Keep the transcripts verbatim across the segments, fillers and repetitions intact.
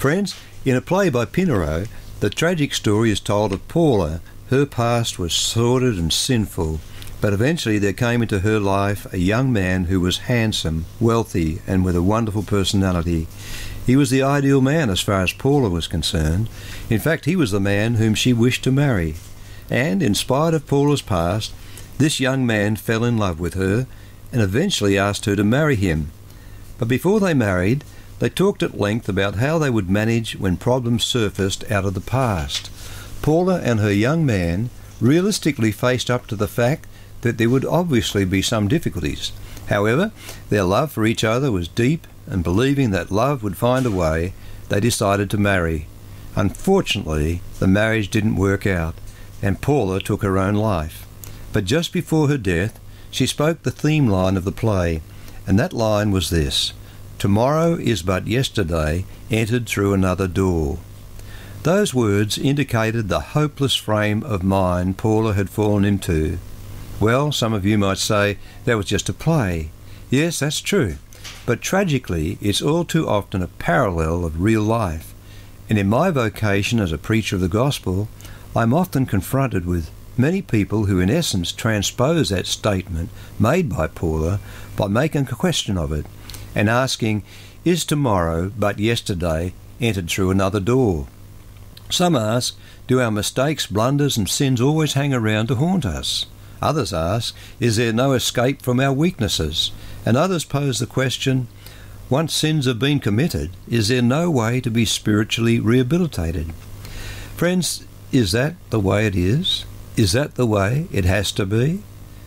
Friends, in a play by Pinero, the tragic story is told of Paula. Her past was sordid and sinful, but eventually there came into her life a young man who was handsome, wealthy, and with a wonderful personality. He was the ideal man as far as Paula was concerned. In fact, he was the man whom she wished to marry. And, in spite of Paula's past, this young man fell in love with her and eventually asked her to marry him. But before they married, they talked at length about how they would manage when problems surfaced out of the past. Paula and her young man realistically faced up to the fact that there would obviously be some difficulties. However, their love for each other was deep, and believing that love would find a way, they decided to marry. Unfortunately, the marriage didn't work out, and Paula took her own life. But just before her death, she spoke the theme line of the play, and that line was this: "Tomorrow is but yesterday entered through another door." Those words indicated the hopeless frame of mind Paula had fallen into. Well, some of you might say that was just a play. Yes, that's true. But tragically, it's all too often a parallel of real life. And in my vocation as a preacher of the gospel, I'm often confronted with many people who in essence transpose that statement made by Paula by making a question of it and asking, is tomorrow but yesterday entered through another door? Some ask, do our mistakes, blunders and sins always hang around to haunt us? Others ask, is there no escape from our weaknesses? And others pose the question, once sins have been committed, is there no way to be spiritually rehabilitated? Friends, is that the way it is? Is that the way it has to be?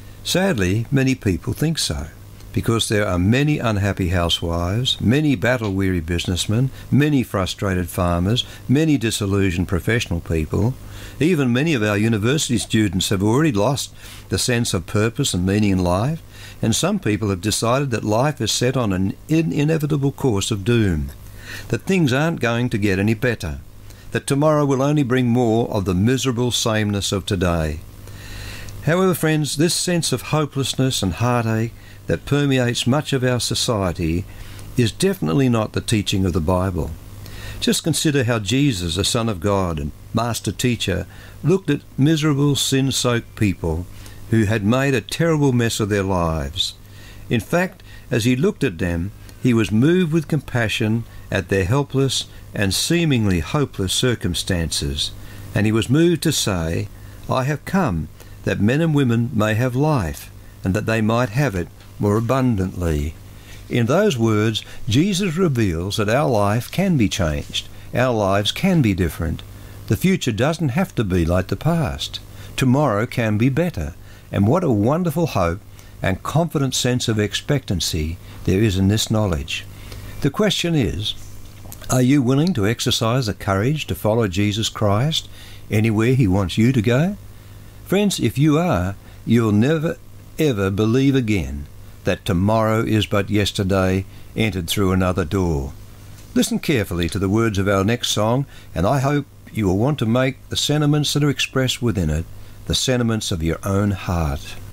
Sadly, many people think so, because there are many unhappy housewives, many battle-weary businessmen, many frustrated farmers, many disillusioned professional people. Even many of our university students have already lost the sense of purpose and meaning in life, and some people have decided that life is set on an in- inevitable course of doom, that things aren't going to get any better, that tomorrow will only bring more of the miserable sameness of today. However, friends, this sense of hopelessness and heartache that permeates much of our society is definitely not the teaching of the Bible. Just consider how Jesus, the Son of God and Master Teacher, looked at miserable, sin-soaked people who had made a terrible mess of their lives. In fact, as he looked at them, he was moved with compassion at their helpless and seemingly hopeless circumstances, and he was moved to say, I have come that men and women may have life, and that they might have it more abundantly. In those words, Jesus reveals that our life can be changed. Our lives can be different. The future doesn't have to be like the past. Tomorrow can be better. And what a wonderful hope and confident sense of expectancy there is in this knowledge. The question is, are you willing to exercise the courage to follow Jesus Christ anywhere he wants you to go? Friends, if you are, you'll never ever believe again that tomorrow is but yesterday entered through another door. Listen carefully to the words of our next song, and I hope you will want to make the sentiments that are expressed within it the sentiments of your own heart.